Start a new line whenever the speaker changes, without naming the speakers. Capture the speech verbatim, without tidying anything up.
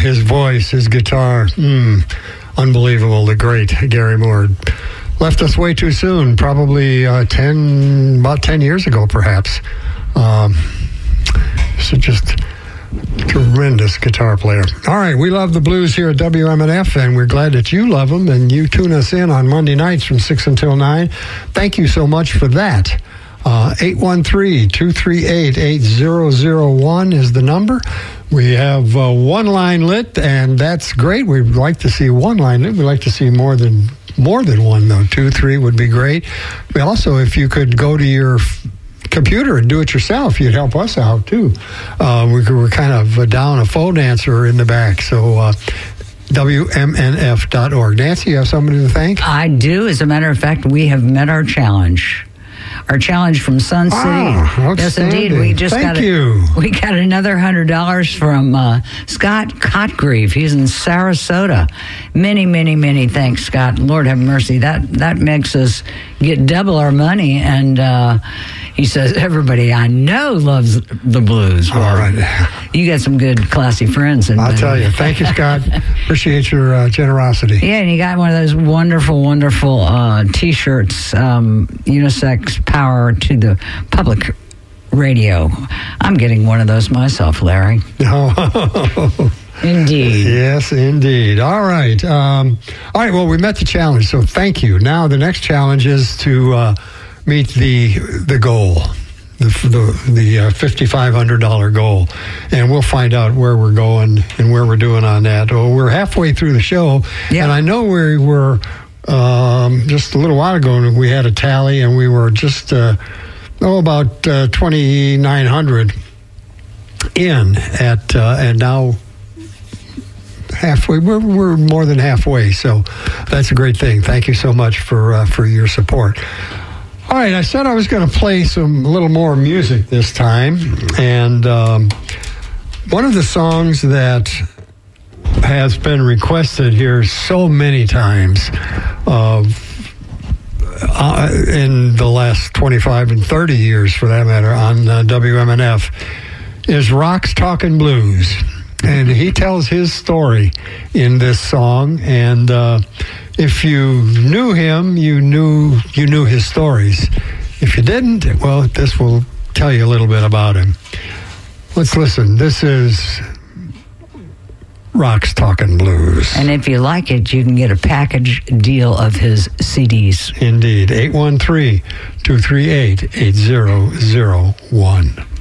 his voice, his guitar, mm, unbelievable. The great Gary Moore left us way too soon, probably uh, ten, about ten years ago, perhaps. Um, so just tremendous guitar player. All right, we love the blues here at W M N F, and we're glad that you love them, and you tune us in on Monday nights from six until nine. Thank you so much for that. Uh, eight one three, two three eight, eight zero zero one is the number. We have uh, one line lit, and that's great. We'd like to see one line lit. We'd like to see more than more than one, though. Two, three would be great. But also, if you could go to your f- computer and do it yourself, you'd help us out, too. Uh, we, we're kind of down a phone answer in the back, so... Uh, W M N F dot org. Nancy, you have somebody to thank?
I do. As a matter of fact, we have met our challenge. Our challenge from Sun City.
Ah,
yes, indeed. We just
Thank
got
you.
A, we got another hundred dollars from uh, Scott Cotgreave. He's in Sarasota. Many, many, many thanks, Scott. Lord have mercy. That that makes us get double our money. And uh, he says everybody I know loves the blues. Well,
all right.
You got some good, classy friends. And,
I'll tell you. Thank you, Scott. Appreciate your uh, generosity.
Yeah, and you got one of those wonderful, wonderful uh, T-shirts, um, unisex power to the public radio. I'm getting one of those myself, Larry.
Oh.
Indeed.
Yes, indeed. All right. Um, all right, well, we met the challenge, so thank you. Now the next challenge is to uh, meet the the goal. The the, the uh, fifty-five hundred dollars goal, and we'll find out where we're going and where we're doing on that. Oh, we're halfway through the show, yeah. And I know we were um, just a little while ago. We had a tally, and we were just uh, oh about uh, twenty-nine hundred in at, uh, and now halfway. We're we're more than halfway, so that's a great thing. Thank you so much for uh, for your support. All right, I said I was going to play some a little more music this time, and um, one of the songs that has been requested here so many times uh, uh, in the last twenty-five and thirty years, for that matter, on uh, W M N F is Rock's Talkin' Blues, and he tells his story in this song, and uh, if you knew him, you knew you knew his stories. If you didn't, well, this will tell you a little bit about him. Let's listen. This is Rock's Talkin' Blues.
And if you like it, you can get a package deal of his C Ds.
Indeed. eight one three, two three eight, eight zero zero one.